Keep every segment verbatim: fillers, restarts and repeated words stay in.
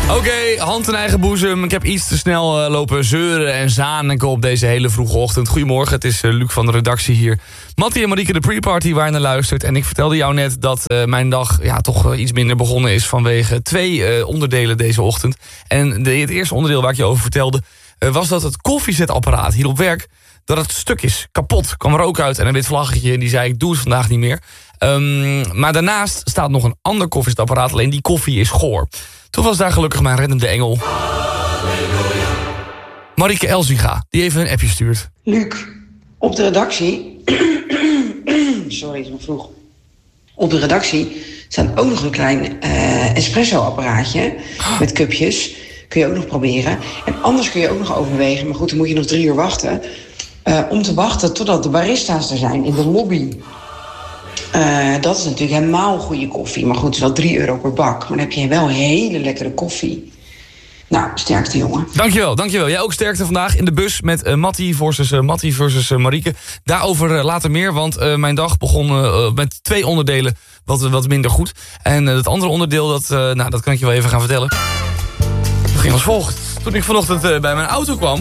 Oké, okay, hand in eigen boezem. Ik heb iets te snel uh, lopen zeuren en zaniken op deze hele vroege ochtend. Goedemorgen, het is uh, Luc van de redactie hier. Mattie en Marieke, de pre-party waar je naar luistert. En ik vertelde jou net dat uh, mijn dag ja, toch uh, iets minder begonnen is... vanwege twee uh, onderdelen deze ochtend. En de, het eerste onderdeel waar ik je over vertelde... Uh, was dat het koffiezetapparaat hier op werk... dat het stuk is, kapot. Kwam rook uit en een wit vlaggetje. En die zei, ik doe het vandaag niet meer. Um, maar daarnaast staat nog een ander koffiezetapparaat. Alleen die koffie is goor. Toen was daar gelukkig mijn reddende engel. Halleluja. Marieke Elzinga, die even een appje stuurt. Luc, op de redactie... Sorry, het is nog vroeg. Op de redactie staat ook nog een klein uh, espresso-apparaatje... met cupjes. Kun je ook nog proberen. En anders kun je ook nog overwegen... maar goed, dan moet je nog drie uur wachten... Uh, om te wachten totdat de barista's er zijn in de lobby. Uh, dat is natuurlijk helemaal goede koffie. Maar goed, het is wel drie euro per bak. Maar dan heb je wel hele lekkere koffie. Nou, sterkte, jongen. Dankjewel, dankjewel. Jij ook sterkte vandaag in de bus met uh, Mattie versus, uh, Mattie versus uh, Marieke. Daarover uh, later meer, want uh, mijn dag begon uh, met twee onderdelen wat, wat minder goed. En uh, het andere onderdeel, dat, uh, nou, dat kan ik je wel even gaan vertellen. Het ging als volgt. Toen ik vanochtend uh, bij mijn auto kwam...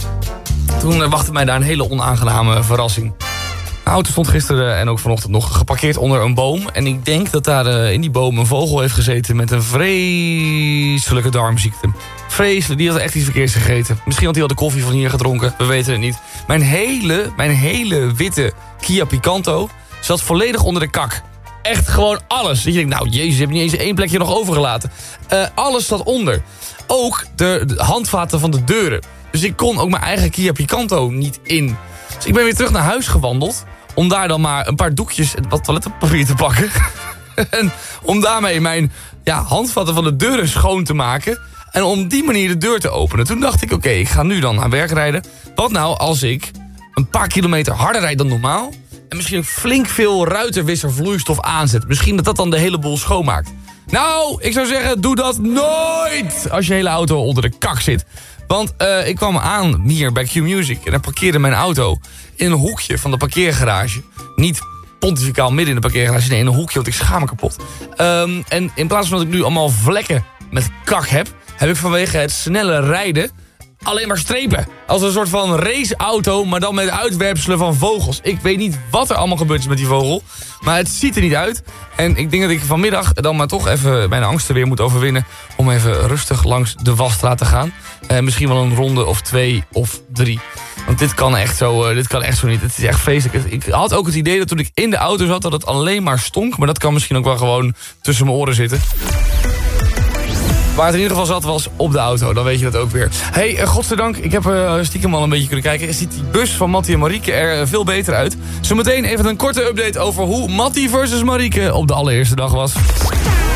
Toen uh, wachtte mij daar een hele onaangename verrassing. De auto stond gisteren en ook vanochtend nog geparkeerd onder een boom. En ik denk dat daar uh, in die boom een vogel heeft gezeten... met een vreselijke darmziekte. Vreselijk, die had echt iets verkeerds gegeten. Misschien had hij al de koffie van hier gedronken, we weten het niet. Mijn hele, mijn hele witte Kia Picanto zat volledig onder de kak. Echt gewoon alles. Dat je denkt, nou jezus, heb je niet eens één plekje nog overgelaten. Uh, alles zat onder. Ook de, de handvaten van de deuren. Dus ik kon ook mijn eigen Kia Picanto niet in. Dus ik ben weer terug naar huis gewandeld... om daar dan maar een paar doekjes en wat toiletpapier te pakken. En om daarmee mijn ja, handvatten van de deuren schoon te maken... en om die manier de deur te openen. Toen dacht ik, oké, okay, ik ga nu dan naar werk rijden. Wat nou als ik een paar kilometer harder rijd dan normaal... en misschien flink veel ruitenwisservloeistof aanzet. Misschien dat dat dan de hele boel schoonmaakt. Nou, ik zou zeggen, doe dat nooit... als je hele auto onder de kak zit... Want uh, ik kwam aan hier bij Q-Music... en dan parkeerde mijn auto in een hoekje van de parkeergarage. Niet pontificaal midden in de parkeergarage, nee, in een hoekje, want ik schaam me kapot. Um, en in plaats van dat ik nu allemaal vlekken met kak heb... heb ik vanwege het snelle rijden alleen maar strepen. Als een soort van raceauto, maar dan met uitwerpselen van vogels. Ik weet niet wat er allemaal gebeurd is met die vogel... maar het ziet er niet uit. En ik denk dat ik vanmiddag dan maar toch even mijn angsten weer moet overwinnen... om even rustig langs de Wasstraat te gaan. Uh, misschien wel een ronde of twee of drie. Want dit kan echt zo, uh, dit kan echt zo niet. Het is echt vreselijk. Ik had ook het idee dat toen ik in de auto zat... dat het alleen maar stonk. Maar dat kan misschien ook wel gewoon tussen mijn oren zitten. Waar het in ieder geval zat was op de auto. Dan weet je dat ook weer. Hé, hey, godzijdank. Ik heb uh, stiekem al een beetje kunnen kijken. Ziet die bus van Mattie en Marieke er uh, veel beter uit. Zometeen even een korte update over hoe Mattie versus Marieke op de allereerste dag was.